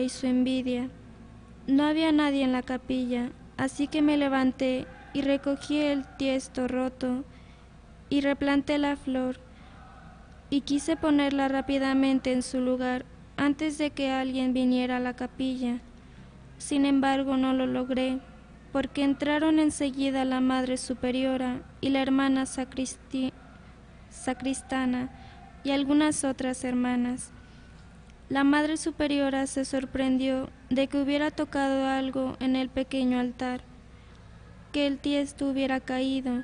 y su envidia. No había nadie en la capilla, así que me levanté y recogí el tiesto roto y replanté la flor y quise ponerla rápidamente en su lugar antes de que alguien viniera a la capilla. Sin embargo, no lo logré, porque entraron enseguida la Madre Superiora y la hermana sacristana y algunas otras hermanas. La Madre Superiora se sorprendió de que hubiera tocado algo en el pequeño altar, que el tiesto hubiera caído.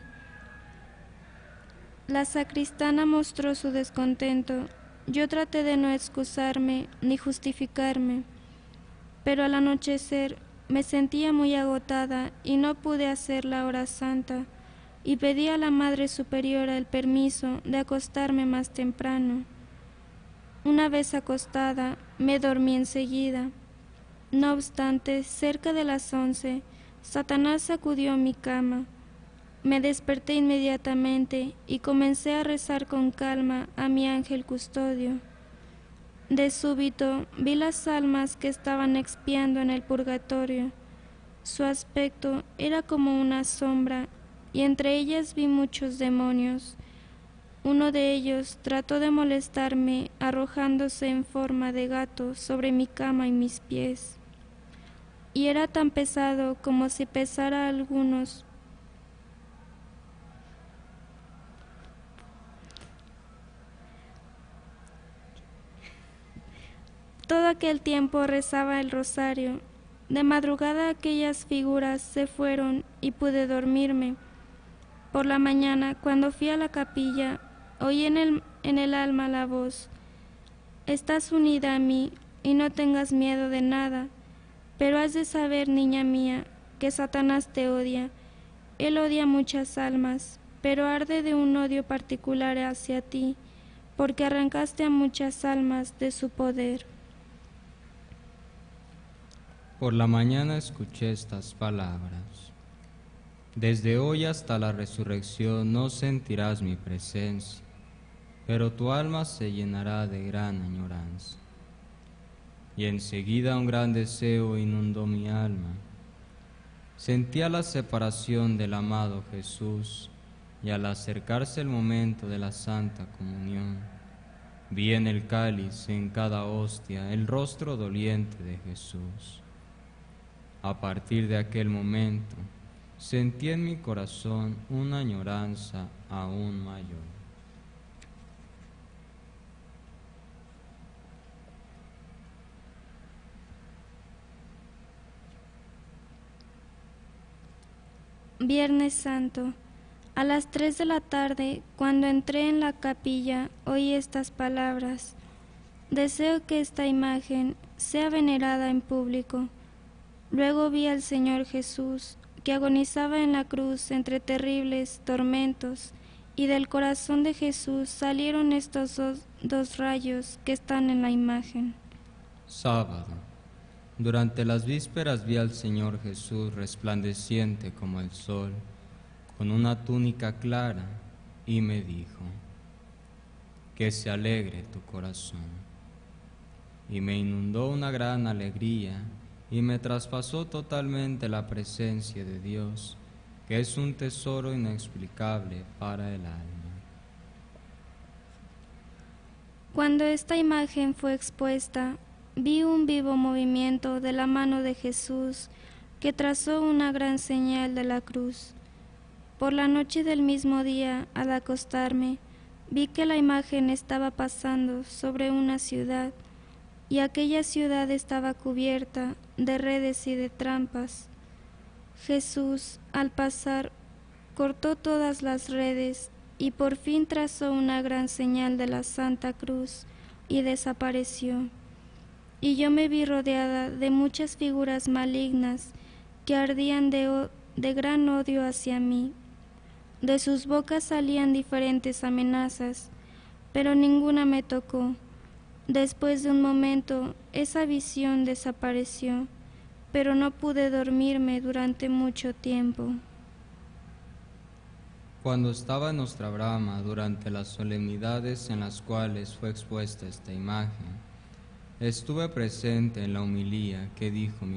La sacristana mostró su descontento. Yo traté de no excusarme ni justificarme, pero al anochecer me sentía muy agotada y no pude hacer la hora santa, y pedí a la Madre Superiora el permiso de acostarme más temprano. Una vez acostada, me dormí enseguida. No obstante, cerca de las 11, Satanás sacudió mi cama. Me desperté inmediatamente y comencé a rezar con calma a mi ángel custodio. De súbito vi las almas que estaban expiando en el purgatorio. Su aspecto era como una sombra, y entre ellas vi muchos demonios. Uno de ellos trató de molestarme arrojándose en forma de gato sobre mi cama y mis pies, y era tan pesado como si pesara a algunos. Todo aquel tiempo rezaba el rosario. De madrugada aquellas figuras se fueron y pude dormirme. Por la mañana, cuando fui a la capilla, oí en el alma la voz: «Estás unida a mí y no tengas miedo de nada, pero has de saber, niña mía, que Satanás te odia. Él odia muchas almas, pero arde de un odio particular hacia ti, porque arrancaste a muchas almas de su poder». Por la mañana escuché estas palabras: desde hoy hasta la resurrección no sentirás mi presencia, pero tu alma se llenará de gran añoranza. Y enseguida un gran deseo inundó mi alma. Sentía la separación del amado Jesús, y al acercarse el momento de la Santa Comunión, vi en el cáliz, en cada hostia, el rostro doliente de Jesús. A partir de aquel momento, sentí en mi corazón una añoranza aún mayor. Viernes Santo. A las 3 de la tarde, cuando entré en la capilla, oí estas palabras: «Deseo que esta imagen sea venerada en público». Luego vi al Señor Jesús, que agonizaba en la cruz entre terribles tormentos, y del corazón de Jesús salieron estos dos rayos que están en la imagen. Sábado. Durante las vísperas vi al Señor Jesús resplandeciente como el sol, con una túnica clara, y me dijo: «Que se alegre tu corazón». Y me inundó una gran alegría, y me traspasó totalmente la presencia de Dios, que es un tesoro inexplicable para el alma. Cuando esta imagen fue expuesta, vi un vivo movimiento de la mano de Jesús, que trazó una gran señal de la cruz. Por la noche del mismo día, al acostarme, vi que la imagen estaba pasando sobre una ciudad, y aquella ciudad estaba cubierta de redes y de trampas. Jesús, al pasar, cortó todas las redes y por fin trazó una gran señal de la Santa Cruz y desapareció. Y yo me vi rodeada de muchas figuras malignas que ardían de gran odio hacia mí. De sus bocas salían diferentes amenazas, pero ninguna me tocó. Después de un momento, esa visión desapareció, pero no pude dormirme durante mucho tiempo. Cuando estaba en nuestra brama durante las solemnidades en las cuales fue expuesta esta imagen, Estuve presente en la homilía que dijo mi